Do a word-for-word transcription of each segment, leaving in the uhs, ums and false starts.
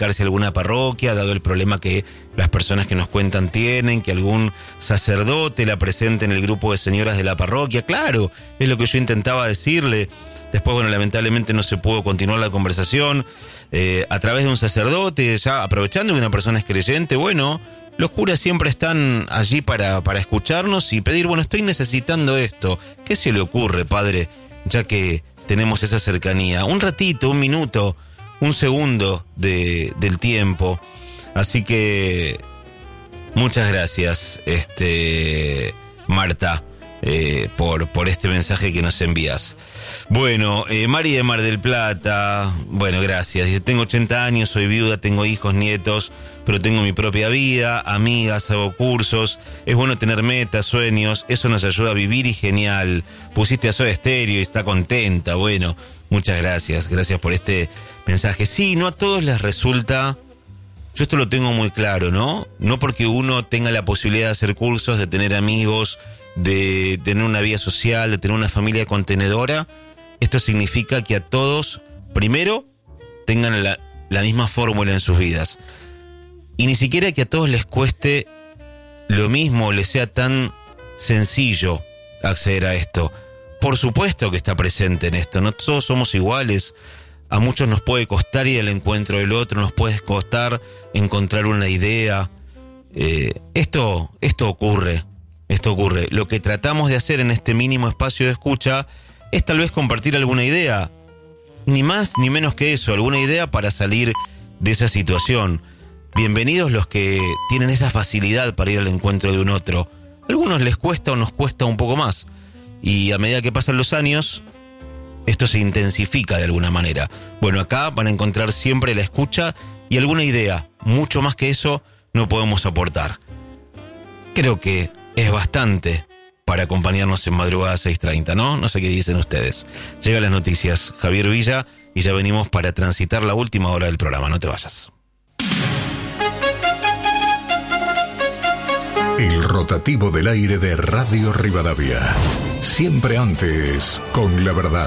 acercarse a alguna parroquia, dado el problema que las personas que nos cuentan tienen, que algún sacerdote la presente en el grupo de señoras de la parroquia. Claro, es lo que yo intentaba decirle. Después, bueno, lamentablemente no se pudo continuar la conversación. Eh, a través de un sacerdote, ya aprovechando que una persona es creyente, bueno, los curas siempre están allí para, para escucharnos y pedir, bueno, estoy necesitando esto. ¿Qué se le ocurre, padre? Ya que tenemos esa cercanía. Un ratito, un minuto, un segundo de, del tiempo. Así que muchas gracias, este, Marta. Eh, por, por este mensaje que nos envías. Bueno, eh, Mari de Mar del Plata, bueno, gracias. Dice, tengo ochenta años, soy viuda, tengo hijos, nietos, pero tengo mi propia vida, amigas, hago cursos. Es bueno tener metas, sueños, eso nos ayuda a vivir y genial. Pusiste a Soda Stereo y está contenta. Bueno, muchas gracias, gracias por este mensaje. Sí, no a todos les resulta... Yo esto lo tengo muy claro, ¿no? No porque uno tenga la posibilidad de hacer cursos, de tener amigos, de tener una vida social, de tener una familia contenedora, esto significa que a todos, primero, tengan la, la misma fórmula en sus vidas. Y ni siquiera que a todos les cueste lo mismo, les sea tan sencillo acceder a esto. Por supuesto que está presente en esto, no todos somos iguales. A muchos nos puede costar ir al encuentro del otro, nos puede costar encontrar una idea. Eh, esto, esto ocurre, esto ocurre. Lo que tratamos de hacer en este mínimo espacio de escucha es tal vez compartir alguna idea. Ni más ni menos que eso, alguna idea para salir de esa situación. Bienvenidos los que tienen esa facilidad para ir al encuentro de un otro. A algunos les cuesta o nos cuesta un poco más. Y a medida que pasan los años... esto se intensifica de alguna manera. Bueno, acá van a encontrar siempre la escucha y alguna idea. Mucho más que eso no podemos aportar. Creo que es bastante para acompañarnos en madrugada seis treinta, ¿no? No sé qué dicen ustedes. Llegan las noticias, Javier Villa, y ya venimos para transitar la última hora del programa. No te vayas. El rotativo del aire de Radio Rivadavia. Siempre antes, con la verdad.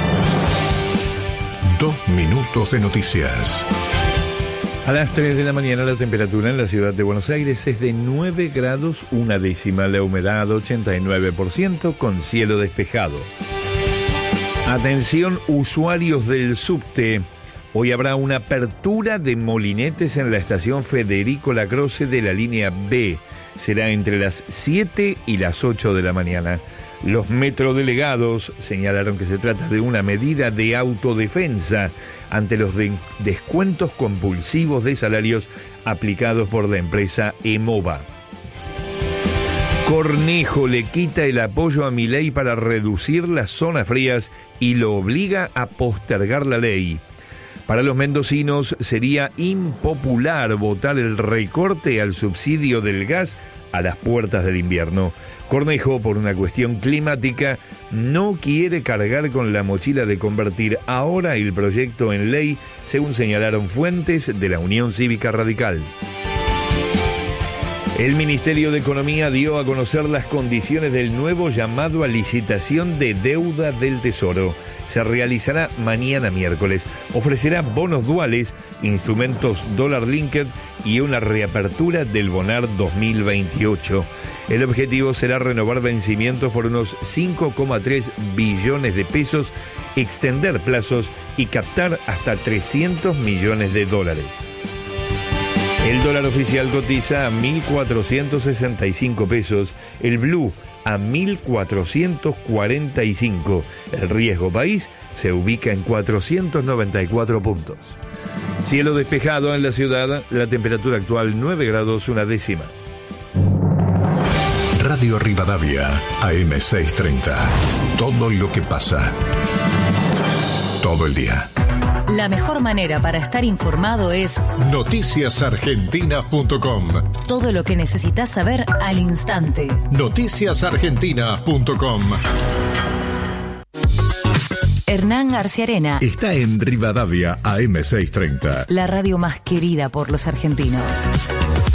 Dos minutos de noticias. A las tres de la mañana la temperatura en la ciudad de Buenos Aires es de nueve grados una décima, la humedad ochenta y nueve por ciento con cielo despejado. Atención usuarios del subte. Hoy habrá una apertura de molinetes en la estación Federico Lacroce de la línea B. Será entre las siete y las ocho de la mañana. Los metrodelegados señalaron que se trata de una medida de autodefensa ante los de- descuentos compulsivos de salarios aplicados por la empresa Emova. Cornejo le quita el apoyo a Milei para reducir las zonas frías y lo obliga a postergar la ley. Para los mendocinos sería impopular votar el recorte al subsidio del gas a las puertas del invierno. Cornejo, por una cuestión climática, no quiere cargar con la mochila de convertir ahora el proyecto en ley, según señalaron fuentes de la Unión Cívica Radical. El Ministerio de Economía dio a conocer las condiciones del nuevo llamado a licitación de deuda del Tesoro. Se realizará mañana miércoles. Ofrecerá bonos duales, instrumentos dólar linked y una reapertura del Bonar dos mil veintiocho. El objetivo será renovar vencimientos por unos cinco coma tres billones de pesos, extender plazos y captar hasta trescientos millones de dólares. El dólar oficial cotiza a mil cuatrocientos sesenta y cinco pesos, el blue a mil cuatrocientos cuarenta y cinco. El riesgo país se ubica en cuatrocientos noventa y cuatro puntos. Cielo despejado en la ciudad, la temperatura actual nueve grados una décima. Radio Rivadavia, A M seiscientos treinta. Todo lo que pasa. Todo el día. La mejor manera para estar informado es noticias argentinas punto com. todo lo que necesitas saber al instante. noticias argentinas punto com. Hernán García Arena Está en Rivadavia, A M seiscientos treinta. la radio más querida por los argentinos.